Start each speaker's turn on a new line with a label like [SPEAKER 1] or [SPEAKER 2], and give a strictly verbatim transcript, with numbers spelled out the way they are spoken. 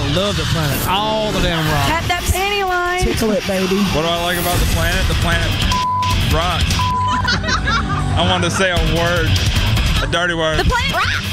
[SPEAKER 1] love the planet. All the damn rocks.
[SPEAKER 2] Tap that panty line.
[SPEAKER 3] Tickle it, baby.
[SPEAKER 4] What do I like about the planet? The planet rocks. I wanted to say a word, a dirty word.
[SPEAKER 2] The planet rocks.